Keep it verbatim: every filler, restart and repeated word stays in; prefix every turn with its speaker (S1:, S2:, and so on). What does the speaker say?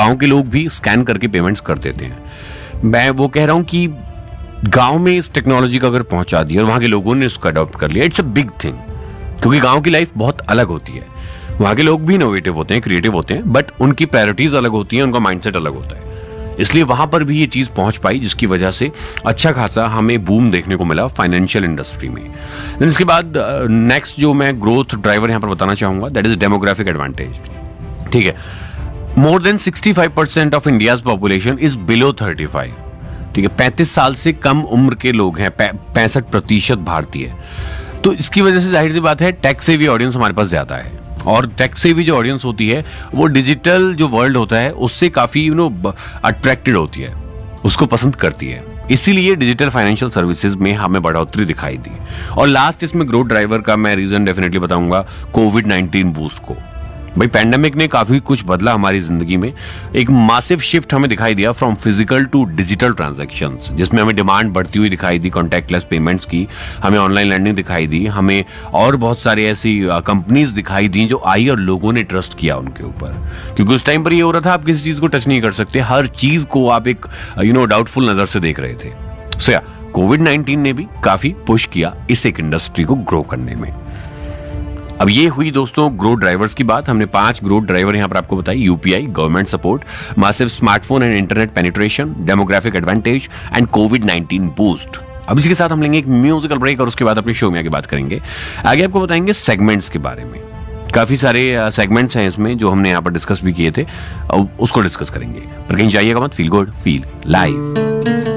S1: गांव के लोग भी स्कैन करके पेमेंट्स कर देते हैं। मैं वो कह रहा हूं कि गांव में इस टेक्नोलॉजी को अगर पहुंचा दिया और वहां के लोगों ने इसको अडॉप्ट कर लिया, इट्स अ बिग थिंग। क्योंकि गांव की लाइफ बहुत अलग होती है, वहां के लोग भी इनोवेटिव होते हैं, क्रिएटिव होते हैं, बट उनकी प्रायोरिटीज अलग होती हैं, उनका माइंडसेट अलग होता है। इसलिए वहां पर भी ये चीज पहुंच पाई, जिसकी वजह से अच्छा खासा हमें बूम देखने को मिला फाइनेंशियल इंडस्ट्री में। देन इसके बाद नेक्स्ट जो मैं ग्रोथ ड्राइवर यहां पर बताना चाहूंगा, दैट इज डेमोग्राफिक एडवांटेज। ठीक है, more than sixty five percent of India's population is below thirty five. ठीक है, पैंतीस साल से कम उम्र के लोग हैं, पैंसठ प्रतिशत भारतीय। तो इसकी वजह से जाहिर सी बात है टेक सेवी ऑडियंस हमारे पास ज्यादा है, और टेक सेवी जो ऑडियंस होती है वो डिजिटल जो वर्ल्ड होता है उससे काफी यू नो अट्रैक्टेड होती है, उसको पसंद करती है। इसीलिए डिजिटल फाइनेंशियल सर्विसेज में हमें बढ़ोतरी दिखाई दी। और लास्ट इसमें ग्रोथ ड्राइवर का मैं रीजन डेफिनेटली बताऊंगा कोविड नाइनटीन बूस्ट को। भाई पैंडेमिक ने काफी कुछ बदला हमारी जिंदगी में, एक मासिव शिफ्ट हमें दिखाई दिया from physical to digital transactions, जिसमें हमें डिमांड बढ़ती हुई दिखाई दी कॉन्टैक्टलेस पेमेंट्स की, हमें ऑनलाइन लर्निंग दिखाई दी, हमें और बहुत सारी ऐसी कंपनीज दिखाई दी जो आई और लोगों ने ट्रस्ट किया उनके ऊपर। क्योंकि उस टाइम पर ये हो रहा था आप किसी चीज को टच नहीं कर सकते, हर चीज को आप एक यू नो डाउटफुल नजर से देख रहे थे। सो या कोविड नाइनटीन ने भी काफी पुश किया इस एक इंडस्ट्री को ग्रो करने में। अब ये हुई दोस्तों ग्रोथ ड्राइवर्स की बात। हमने पांच ग्रोथ ड्राइवर यहां पर आपको बताई, UPI, government support, massive smartphone and internet penetration, demographic advantage and Covid nineteen boost. अब इसके साथ हम लेंगे एक म्यूजिकल ब्रेक और उसके बाद अपने शो में आगे बात करेंगे। आगे आपको बताएंगे सेगमेंट्स के बारे में। काफी सारे सेगमेंट्स हैं इसमें जो हमने यहाँ पर डिस्कस भी किए थे, उसको डिस्कस करेंगे। पर कहीं जाइएगा मत, फील गुड फील लाइव।